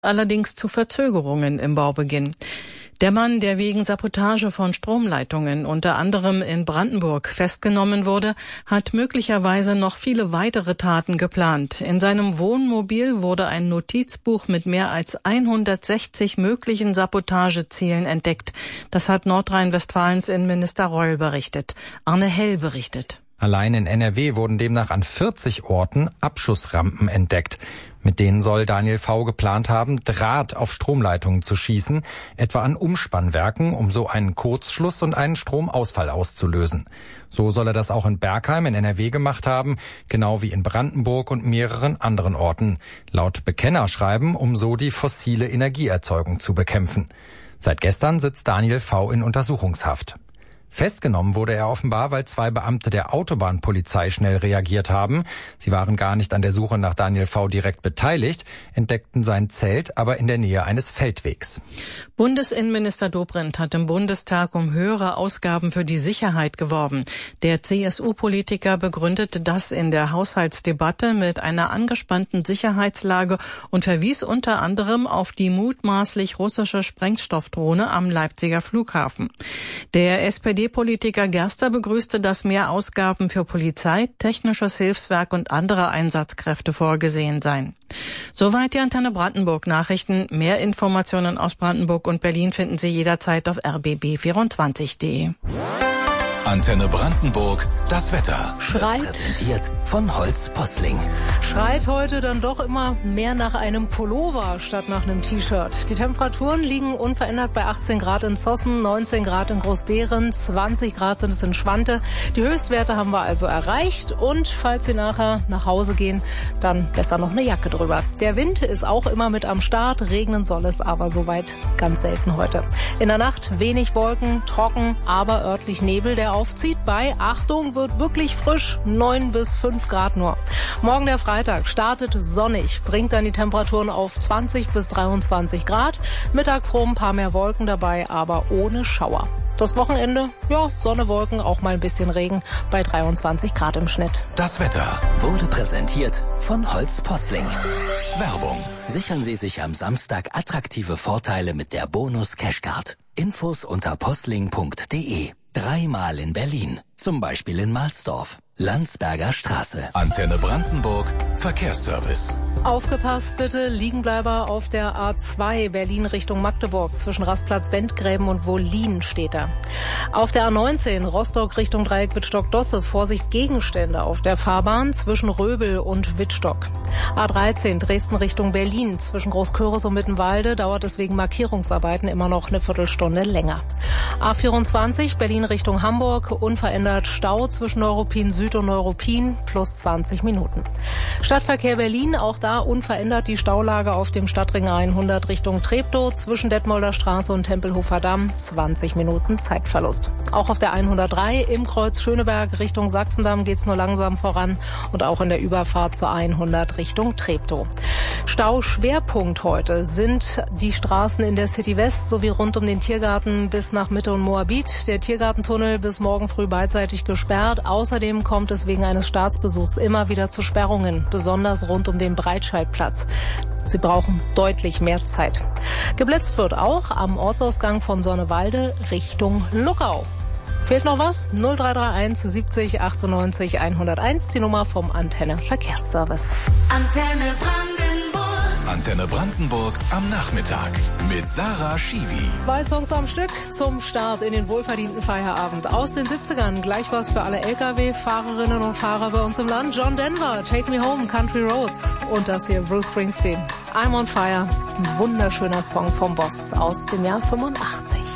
allerdings zu Verzögerungen im Baubeginn. Der Mann, der wegen Sabotage von Stromleitungen unter anderem in Brandenburg festgenommen wurde, hat möglicherweise noch viele weitere Taten geplant. In seinem Wohnmobil wurde ein Notizbuch mit mehr als 160 möglichen Sabotagezielen entdeckt. Das hat Nordrhein-Westfalens Innenminister Reul berichtet. Arne Hell berichtet. Allein in NRW wurden demnach an 40 Orten Abschussrampen entdeckt. Mit denen soll Daniel V. geplant haben, Draht auf Stromleitungen zu schießen, etwa an Umspannwerken, um so einen Kurzschluss und einen Stromausfall auszulösen. So soll er das auch in Bergheim in NRW gemacht haben, genau wie in Brandenburg und mehreren anderen Orten. Laut Bekennerschreiben, um so die fossile Energieerzeugung zu bekämpfen. Seit gestern sitzt Daniel V. in Untersuchungshaft. Festgenommen wurde er offenbar, weil 2 Beamte der Autobahnpolizei schnell reagiert haben. Sie waren gar nicht an der Suche nach Daniel V. direkt beteiligt, entdeckten sein Zelt aber in der Nähe eines Feldwegs. Bundesinnenminister Dobrindt hat im Bundestag um höhere Ausgaben für die Sicherheit geworben. Der CSU-Politiker begründete das in der Haushaltsdebatte mit einer angespannten Sicherheitslage und verwies unter anderem auf die mutmaßlich russische Sprengstoffdrohne am Leipziger Flughafen. Der SPD-Politiker Gerster begrüßte, dass mehr Ausgaben für Polizei, technisches Hilfswerk und andere Einsatzkräfte vorgesehen seien. Soweit die Antenne Brandenburg Nachrichten. Mehr Informationen aus Brandenburg und Berlin finden Sie jederzeit auf rbb24.de. Antenne Brandenburg, das Wetter. Schreit. Präsentiert von Holz Posling. Schreit heute dann doch immer mehr nach einem Pullover statt nach einem T-Shirt. Die Temperaturen liegen unverändert bei 18 Grad in Zossen, 19 Grad in Großbeeren, 20 Grad sind es in Schwante. Die Höchstwerte haben wir also erreicht und falls Sie nachher nach Hause gehen, dann besser noch eine Jacke drüber. Der Wind ist auch immer mit am Start, regnen soll es aber soweit ganz selten heute. In der Nacht wenig Wolken, trocken, aber örtlich Nebel, der aufzieht bei, Achtung, wird wirklich frisch, 9 bis 5 Grad nur. Morgen der Freitag startet sonnig, bringt dann die Temperaturen auf 20 bis 23 Grad. Mittags rum ein paar mehr Wolken dabei, aber ohne Schauer. Das Wochenende, ja, Sonne, Wolken, auch mal ein bisschen Regen bei 23 Grad im Schnitt. Das Wetter Wurde präsentiert von Holz Posling. Werbung. Sichern Sie sich am Samstag attraktive Vorteile mit der Bonus Cashcard. Infos unter posling.de. 3-mal in Berlin, zum Beispiel in Mahlsdorf, Landsberger Straße. Antenne Brandenburg, Verkehrsservice. Aufgepasst bitte, Liegenbleiber auf der A2 Berlin Richtung Magdeburg. Zwischen Rastplatz Bentgräben und Wollin steht er. Auf der A19 Rostock Richtung Dreieck Wittstock-Dosse. Vorsicht Gegenstände auf der Fahrbahn zwischen Röbel und Wittstock. A13 Dresden Richtung Berlin. Zwischen Großköris und Mittenwalde dauert es wegen Markierungsarbeiten immer noch eine Viertelstunde länger. A24 Berlin Richtung Hamburg. Unverändert Stau zwischen Neuruppin Süd und Neuruppin plus 20 Minuten. Stadtverkehr Berlin, auch da unverändert die Staulage auf dem Stadtring 100 Richtung Treptow zwischen Detmolder Straße und Tempelhofer Damm, 20 Minuten Zeitverlust. Auch auf der 103 im Kreuz Schöneberg Richtung Sachsendamm geht's nur langsam voran und auch in der Überfahrt zur 100 Richtung Treptow. Stauschwerpunkt heute sind die Straßen in der City West sowie rund um den Tiergarten bis nach Mitte und Moabit. Der Tiergartentunnel bis morgen früh beidseitig gesperrt. Außerdem kommt es wegen eines Staatsbesuchs immer wieder zu Sperrungen, besonders rund um den Breitscheidplatz. Sie brauchen deutlich mehr Zeit. Geblitzt wird auch am Ortsausgang von Sonnewalde Richtung Luckau. Fehlt noch was? 0331 70 98 101, die Nummer vom Antenne Verkehrsservice. Antenne Brandenburg. Antenne Brandenburg am Nachmittag mit Sarah Schiwi. 2 Songs am Stück zum Start in den wohlverdienten Feierabend. Aus den 70ern, gleich was für alle Lkw-Fahrerinnen und Fahrer bei uns im Land. John Denver, Take Me Home, Country Roads. Und das hier, Bruce Springsteen, I'm on Fire. Ein wunderschöner Song vom Boss aus dem Jahr 85.